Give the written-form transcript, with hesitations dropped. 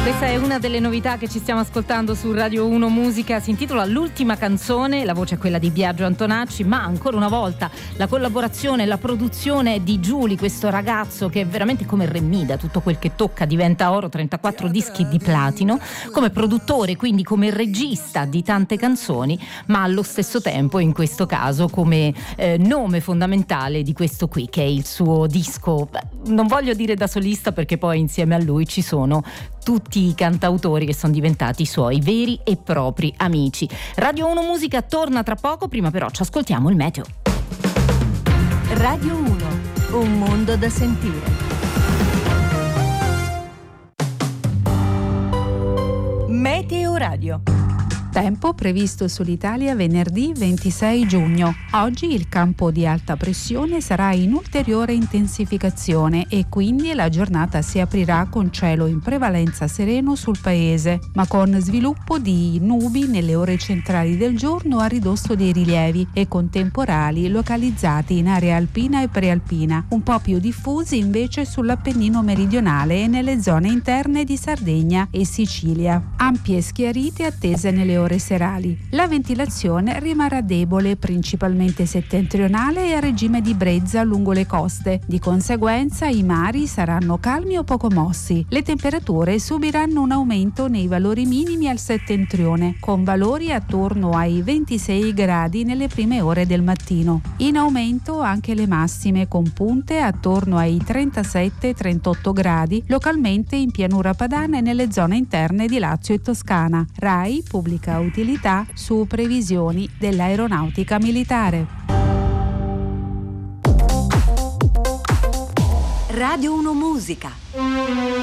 Questa è una delle novità che ci stiamo ascoltando su Radio 1 Musica, si intitola L'ultima canzone, la voce è quella di Biagio Antonacci, ma ancora una volta la collaborazione, la produzione di Giuli, questo ragazzo che è veramente come Remida, tutto quel che tocca diventa oro, 34 dischi di platino, come produttore, quindi come regista di tante canzoni, ma allo stesso tempo in questo caso come nome fondamentale di questo qui che è il suo disco, non voglio dire da solista perché poi insieme a lui ci sono tutti i cantautori che sono diventati i suoi veri e propri amici. Radio 1 Musica torna tra poco, prima però ci ascoltiamo il meteo. Radio 1, un mondo da sentire. Meteo Radio. Tempo previsto sull'Italia venerdì 26 giugno. Oggi il campo di alta pressione sarà in ulteriore intensificazione e quindi la giornata si aprirà con cielo in prevalenza sereno sul paese, ma con sviluppo di nubi nelle ore centrali del giorno a ridosso dei rilievi e con temporali localizzati in area alpina e prealpina, un po' più diffusi invece sull'Appennino meridionale e nelle zone interne di Sardegna e Sicilia. Ampie schiarite attese nelle ore serali. La ventilazione rimarrà debole, principalmente settentrionale e a regime di brezza lungo le coste. Di conseguenza i mari saranno calmi o poco mossi. Le temperature subiranno un aumento nei valori minimi al settentrione, con valori attorno ai 26 gradi nelle prime ore del mattino. In aumento anche le massime, con punte attorno ai 37-38 gradi, localmente in pianura padana e nelle zone interne di Lazio e Toscana. RAI pubblica utilità su previsioni dell'aeronautica militare. Radio 1 Musica.